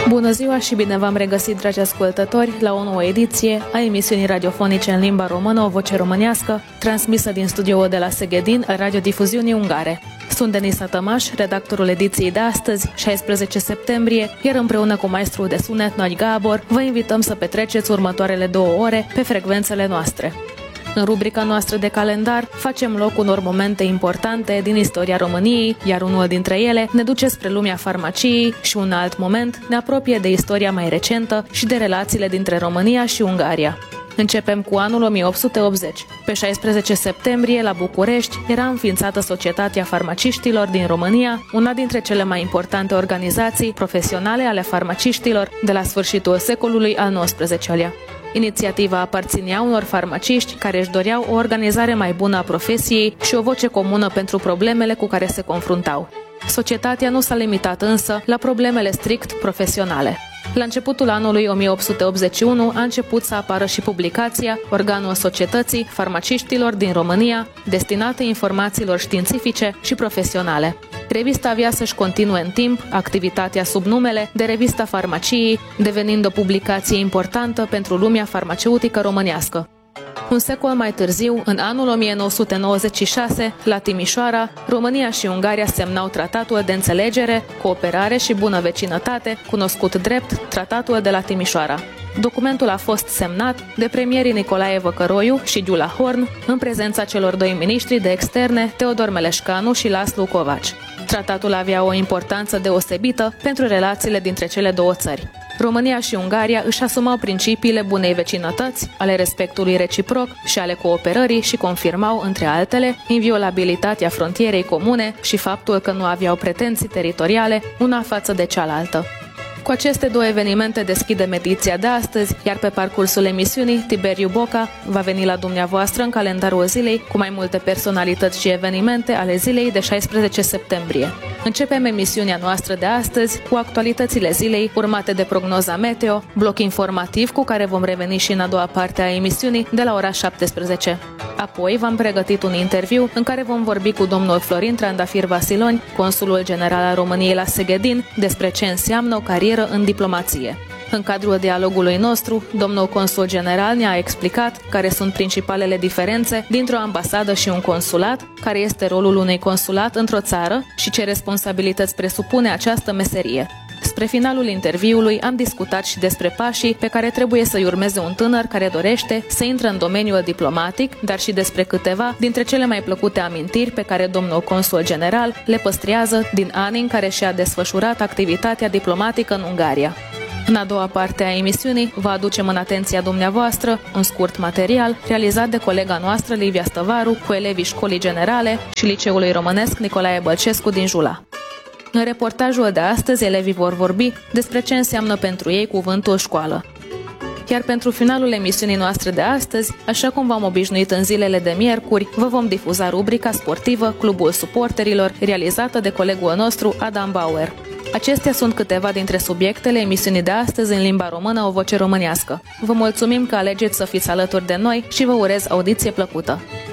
Bună ziua și bine v-am regăsit, dragi ascultători, la o nouă ediție a emisiunii radiofonice în limba română, O Voce Românească, transmisă din studioul de la Szegedin, al radiodifuziunii ungare. Sunt Denisa Tămaș, redactorul ediției de astăzi, 16 septembrie, iar împreună cu maestrul de sunet Nagy Gábor, vă invităm să petreceți următoarele 2 ore pe frecvențele noastre. În rubrica noastră de calendar, facem loc unor momente importante din istoria României, iar unul dintre ele ne duce spre lumea farmaciei și un alt moment ne apropie de istoria mai recentă și de relațiile dintre România și Ungaria. Începem cu anul 1880. Pe 16 septembrie, la București, era înființată Societatea Farmaciștilor din România, una dintre cele mai importante organizații profesionale ale farmaciștilor de la sfârșitul secolului al XIX-lea. Inițiativa aparținea unor farmaciști care își doreau o organizare mai bună a profesiei și o voce comună pentru problemele cu care se confruntau. Societatea nu s-a limitat însă la problemele strict profesionale. La începutul anului 1881 a început să apară și publicația Organul Societății Farmaciștilor din România, destinată informațiilor științifice și profesionale. Revista avea să-și continue în timp activitatea sub numele de Revista Farmaciei, devenind o publicație importantă pentru lumea farmaceutică românească. Un secol mai târziu, în anul 1996, la Timișoara, România și Ungaria semnau Tratatul de Înțelegere, Cooperare și Bună Vecinătate, cunoscut drept Tratatul de la Timișoara. Documentul a fost semnat de premierii Nicolae Văcăroiu și Gyula Horn, în prezența celor 2 miniștri de externe, Teodor Meleșcanu și László Kovács. Tratatul avea o importanță deosebită pentru relațiile dintre cele 2 țări. România și Ungaria își asumau principiile bunei vecinătăți, ale respectului reciproc și ale cooperării și confirmau, între altele, inviolabilitatea frontierei comune și faptul că nu aveau pretenții teritoriale una față de cealaltă. Cu aceste 2 evenimente deschidem ediția de astăzi, iar pe parcursul emisiunii, Tiberiu Boca va veni la dumneavoastră în calendarul zilei cu mai multe personalități și evenimente ale zilei de 16 septembrie. Începem emisiunea noastră de astăzi cu actualitățile zilei, urmate de prognoza meteo, bloc informativ cu care vom reveni și în a doua parte a emisiunii de la ora 17. Apoi v-am pregătit un interviu în care vom vorbi cu domnul Florin Trandafir Vasiloni, consulul general al României la Szegedin, despre ce înseamnă o carieră în diplomație. În cadrul dialogului nostru, domnul consul general ne-a explicat care sunt principalele diferențe dintre o ambasadă și un consulat, care este rolul unui consulat într-o țară și ce responsabilități presupune această meserie. Spre finalul interviului am discutat și despre pașii pe care trebuie să-i urmeze un tânăr care dorește să intre în domeniul diplomatic, dar și despre câteva dintre cele mai plăcute amintiri pe care domnul consul general le păstrează din anii în care și-a desfășurat activitatea diplomatică în Ungaria. În a doua parte a emisiunii vă aducem în atenția dumneavoastră un scurt material realizat de colega noastră Livia Stăvaru cu elevii Școlii Generale și Liceului Românesc Nicolae Bălcescu din Jula. În reportajul de astăzi, elevii vor vorbi despre ce înseamnă pentru ei cuvântul școală. Iar pentru finalul emisiunii noastre de astăzi, așa cum v-am obișnuit în zilele de miercuri, vă vom difuza rubrica sportivă Clubul Suporterilor, realizată de colegul nostru Adam Bauer. Acestea sunt câteva dintre subiectele emisiunii de astăzi în limba română, O Voce Românească. Vă mulțumim că alegeți să fiți alături de noi și vă urez audiție plăcută!